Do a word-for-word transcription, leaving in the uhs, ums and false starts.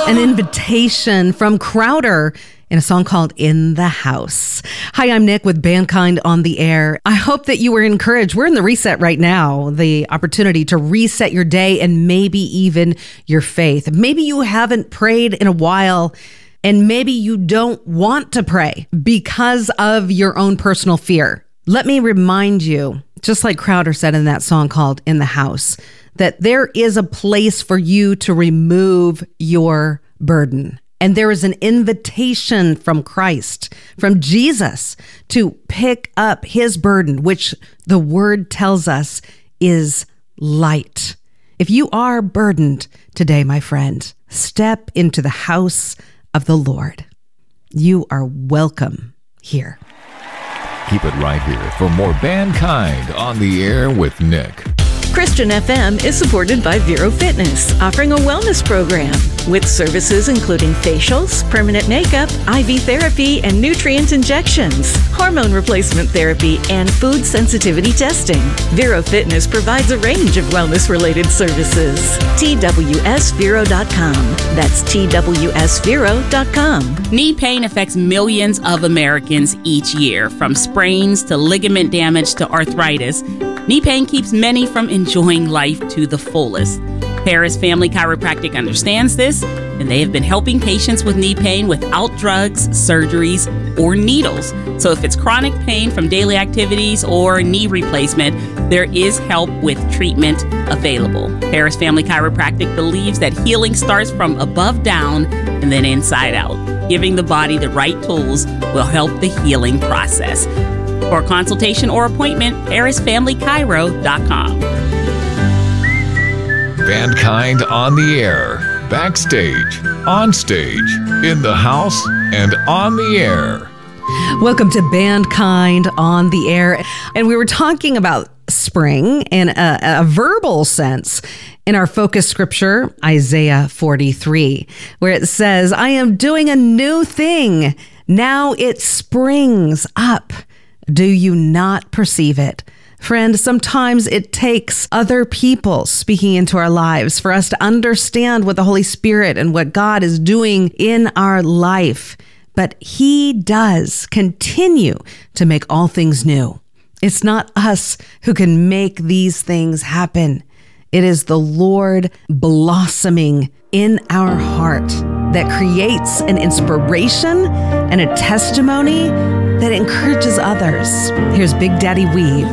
An invitation from Crowder in a song called In the House. Hi, I'm Nick with Bandkind on the Air. I hope that you were encouraged. We're in the reset right now, the opportunity to reset your day and maybe even your faith. Maybe you haven't prayed in a while, and maybe you don't want to pray because of your own personal fear. Let me remind you, just like Crowder said in that song called In the House, that there is a place for you to remove your burden. And there is an invitation from Christ, from Jesus, to pick up his burden, which the word tells us is light. If you are burdened today, my friend, step into the house of the Lord. You are welcome here. Keep it right here for more Bandkind on the Air with Nick. Christian F M is supported by Vero Fitness, offering a wellness program with services including facials, permanent makeup, I V therapy, and nutrient injections, hormone replacement therapy, and food sensitivity testing. Vero Fitness provides a range of wellness-related services. T W S Vero dot com. That's T W S Vero dot com. Knee pain affects millions of Americans each year, from sprains to ligament damage to arthritis. Knee pain keeps many from enjoying life to the fullest. Paris Family Chiropractic understands this, and they have been helping patients with knee pain without drugs, surgeries, or needles. So if it's chronic pain from daily activities or knee replacement, there is help with treatment available. Paris Family Chiropractic believes that healing starts from above down and then inside out. Giving the body the right tools will help the healing process. For a consultation or appointment, Paris Family Chiro dot com. Bandkind on the Air. Backstage, on stage, in the house, and on the air. Welcome to Bandkind on the Air. And we were talking about spring in a, a verbal sense in our focus scripture, Isaiah forty-three, where it says, I am doing a new thing. Now it springs up. Do you not perceive it? Friend, sometimes it takes other people speaking into our lives for us to understand what the Holy Spirit and what God is doing in our life. But he does continue to make all things new. It's not us who can make these things happen. It is the Lord blossoming in our heart that creates an inspiration and a testimony that encourages others. Here's Big Daddy Weave